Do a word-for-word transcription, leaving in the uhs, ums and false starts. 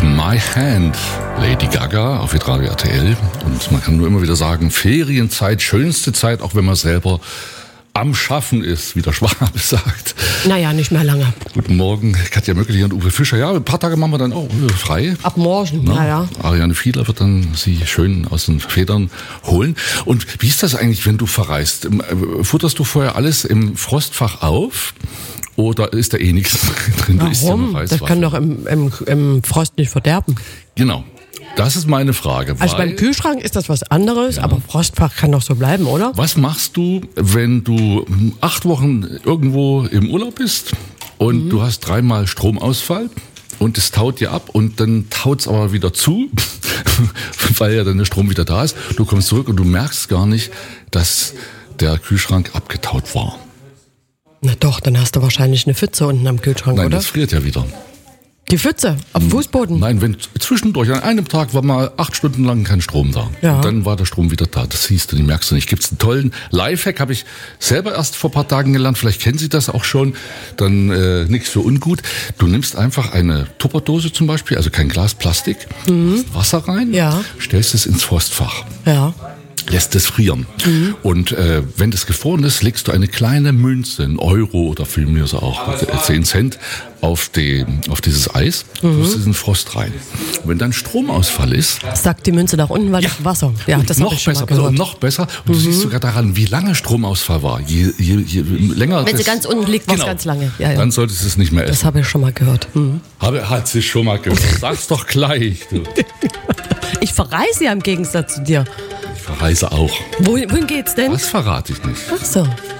My Hand, Lady Gaga auf Radio R T L. Und man kann nur immer wieder sagen, Ferienzeit, schönste Zeit, auch wenn man selber am Schaffen ist, wie der Schwabe sagt. Naja, nicht mehr lange. Guten Morgen, Katja Möckeli und Uwe Fischer. Ja, ein paar Tage machen wir dann auch frei. Ab morgen, naja. Ariane Fiedler wird dann sie schön aus den Federn holen. Und wie ist das eigentlich, wenn du verreist? Futterst du vorher alles im Frostfach auf? Oder ist da eh nichts drin? Warum? Ja, das kann doch im, im, im Frost nicht verderben. Genau. Das ist meine Frage. Also beim Kühlschrank ist das was anderes, ja. Aber Frostfach kann doch so bleiben, oder? Was machst du, wenn du acht Wochen irgendwo im Urlaub bist und mhm. du hast dreimal Stromausfall und es taut dir ab und dann taut es aber wieder zu, weil ja dann der Strom wieder da ist. Du kommst zurück und du merkst gar nicht, dass der Kühlschrank abgetaut war. Na doch, dann hast du wahrscheinlich eine Pfütze unten am Kühlschrank, Nein, oder? Das friert ja wieder. Die Pfütze auf dem Fußboden? Nein, wenn zwischendurch, an einem Tag war mal acht Stunden lang kein Strom da. Ja. Und dann war der Strom wieder da. Das siehst du, die merkst du nicht. Gibt's einen tollen Lifehack, habe ich selber erst vor ein paar Tagen gelernt. Vielleicht kennen Sie das auch schon. Dann äh, nichts für ungut. Du nimmst einfach eine Tupperdose zum Beispiel, also kein Glas, Plastik, mhm. machst Wasser rein, ja. stellst es ins Frostfach. Ja. Lässt es frieren. Mhm. Und äh, wenn das gefroren ist, legst du eine kleine Münze, einen Euro oder viel mehr so auch, zehn Cent, auf, die, auf dieses Eis, mhm. tust diesen Frost rein. Und wenn dann Stromausfall ist... Sagt die Münze nach unten, weil ja. das Wasser... Ja, das noch besser, also noch besser. Und mhm. du siehst sogar daran, wie lange Stromausfall war. Je, je, je länger... Wenn sie ganz unten liegt, war es genau. ganz lange. Ja, ja. Dann solltest du es nicht mehr essen. Das habe ich schon mal gehört. Mhm. Habe, hat sie schon mal gehört. Sag's doch gleich. Du. Ich verreise ja im Gegensatz zu dir. Ich verreise auch. Wohin, wohin geht's denn? Das verrate ich nicht. Ach so.